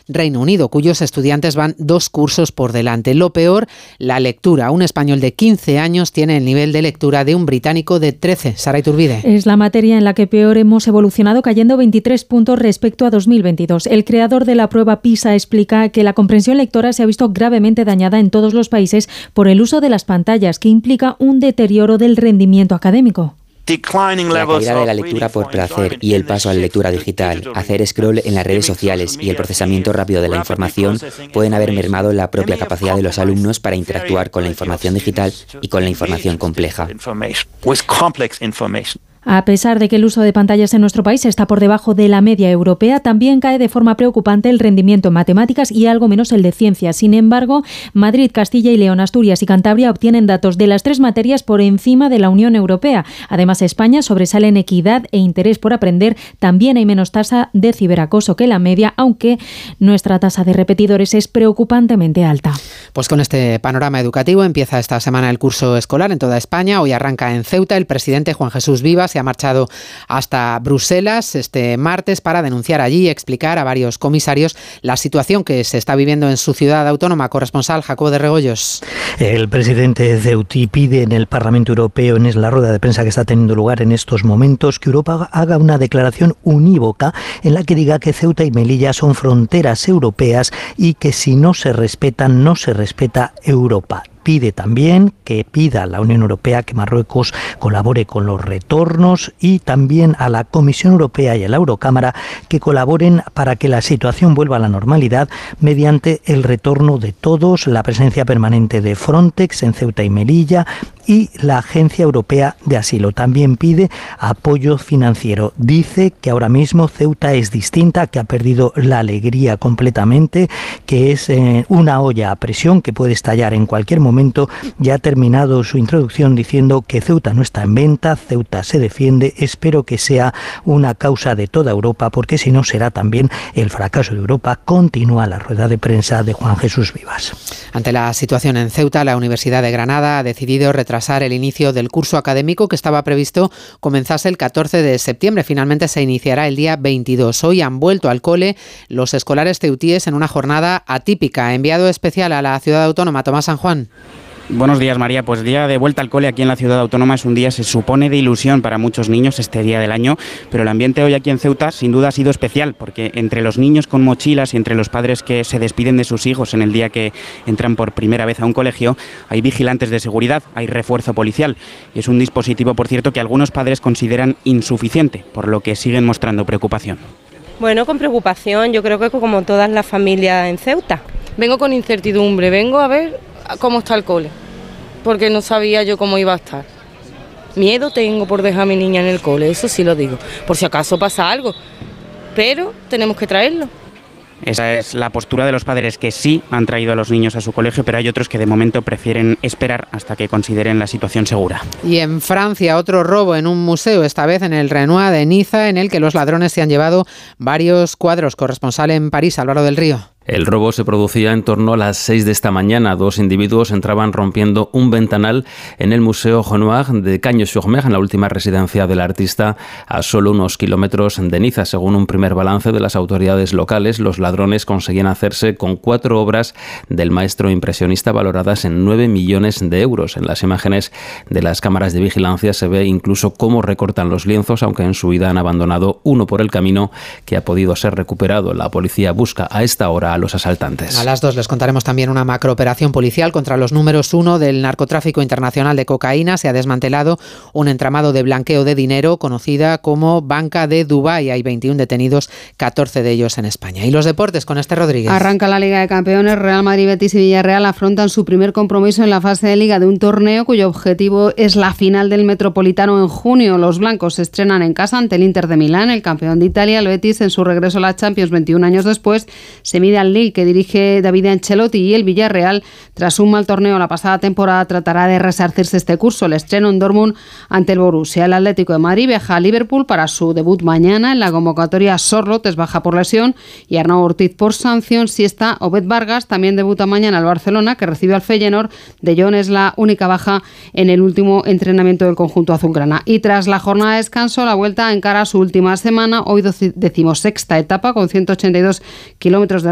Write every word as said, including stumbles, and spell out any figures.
Reino Unido, cuyos estudiantes van dos cursos por delante. Lo peor, la lectura. Un español de quince años tiene el nivel de lectura de un británico de trece. Sara Iturbide. Es la materia en la que peor hemos evolucionado, cayendo veintitrés puntos respecto a dos mil veintidós. El creador de la prueba PISA explica que la comprensión lectora se ha visto gravemente dañada en todos los países por el uso de las pantallas, que implica un deterioro del rendimiento académico. La caída de la lectura por placer y el paso a la lectura digital, hacer scroll en las redes sociales y el procesamiento rápido de la información pueden haber mermado la propia capacidad de los alumnos para interactuar con la información digital y con la información compleja. A pesar de que el uso de pantallas en nuestro país está por debajo de la media europea, también cae de forma preocupante el rendimiento en matemáticas y algo menos el de ciencias. Sin embargo, Madrid, Castilla y León, Asturias y Cantabria obtienen datos de las tres materias por encima de la Unión Europea. Además, España sobresale en equidad e interés por aprender. También hay menos tasa de ciberacoso que la media, aunque nuestra tasa de repetidores es preocupantemente alta. Pues con este panorama educativo empieza esta semana el curso escolar en toda España. Hoy arranca en Ceuta. El presidente Juan Jesús Vivas se ha marchado hasta Bruselas este martes para denunciar allí y explicar a varios comisarios la situación que se está viviendo en su ciudad autónoma. Corresponsal Jacobo de Regoyos. El presidente ceutí pide en el Parlamento Europeo, en la rueda de prensa que está teniendo lugar en estos momentos, que Europa haga una declaración unívoca en la que diga que Ceuta y Melilla son fronteras europeas y que si no se respetan, no se respeta Europa. Pide también que pida a la Unión Europea que Marruecos colabore con los retornos y también a la Comisión Europea y a la Eurocámara que colaboren para que la situación vuelva a la normalidad mediante el retorno de todos, la presencia permanente de Frontex en Ceuta y Melilla y la Agencia Europea de Asilo. También pide apoyo financiero. Dice que ahora mismo Ceuta es distinta, que ha perdido la alegría completamente, que es eh, una olla a presión que puede estallar en cualquier momento. momento ya ha terminado su introducción diciendo que Ceuta no está en venta, Ceuta se defiende. Espero que sea una causa de toda Europa, porque si no será también el fracaso de Europa. Continúa la rueda de prensa de Juan Jesús Vivas. Ante la situación en Ceuta, la Universidad de Granada ha decidido retrasar el inicio del curso académico que estaba previsto comenzase el catorce de septiembre. Finalmente se iniciará el día veintidós. Hoy han vuelto al cole los escolares ceutíes en una jornada atípica. Enviado especial a la ciudad autónoma, Tomás San Juan. Buenos días, María. Pues día de vuelta al cole aquí en la ciudad autónoma es un día, se supone, de ilusión para muchos niños este día del año, pero el ambiente hoy aquí en Ceuta sin duda ha sido especial, porque entre los niños con mochilas y entre los padres que se despiden de sus hijos en el día que entran por primera vez a un colegio, hay vigilantes de seguridad, hay refuerzo policial. Y es un dispositivo, por cierto, que algunos padres consideran insuficiente, por lo que siguen mostrando preocupación. Bueno, con preocupación, yo creo que como todas las familias en Ceuta. Vengo con incertidumbre, vengo a ver cómo está el cole, porque no sabía yo cómo iba a estar. Miedo tengo por dejar a mi niña en el cole, eso sí lo digo, por si acaso pasa algo, pero tenemos que traerlo. Esa es la postura de los padres, que sí han traído a los niños a su colegio, pero hay otros que de momento prefieren esperar hasta que consideren la situación segura. Y en Francia, otro robo en un museo, esta vez en el Renoir de Niza, en el que los ladrones se han llevado varios cuadros. Corresponsal en París, Álvaro del Río. El robo se producía en torno a las seis de esta mañana. Dos individuos entraban rompiendo un ventanal en el Museo Renoir de Cagnes-sur-Mer, en la última residencia del artista, a solo unos kilómetros de Niza. Según un primer balance de las autoridades locales, los ladrones conseguían hacerse con cuatro obras del maestro impresionista valoradas en nueve millones de euros. En las imágenes de las cámaras de vigilancia se ve incluso cómo recortan los lienzos, aunque en su huida han abandonado uno por el camino que ha podido ser recuperado. La policía busca a esta hora a los asaltantes. A las dos les contaremos también una macrooperación policial contra los números uno del narcotráfico internacional de cocaína. Se ha desmantelado un entramado de blanqueo de dinero conocida como Banca de Dubái. Hay veintiún detenidos, catorce de ellos en España. Y los deportes con Esther Rodríguez. Arranca la Liga de Campeones. Real Madrid, Betis y Villarreal afrontan su primer compromiso en la fase de Liga de un torneo cuyo objetivo es la final del Metropolitano en junio. Los blancos se estrenan en casa ante el Inter de Milán. El campeón de Italia, el Betis, en su regreso a la Champions veintiún años después, se mide al Lille, que dirige David Ancelotti, y el Villarreal, tras un mal torneo la pasada temporada, tratará de resarcirse este curso. El estreno en Dortmund ante el Borussia. El Atlético de Madrid viaja a Liverpool para su debut mañana. En la convocatoria, Sorloth es baja por lesión y Arnau Ortiz por sanción. Si está Obed Vargas, también debuta mañana el Barcelona, que recibe al Feyenoord. De Jong es la única baja en el último entrenamiento del conjunto azulgrana. Y tras la jornada de descanso, la vuelta encara su última semana, hoy decimosexta etapa con ciento ochenta y dos kilómetros de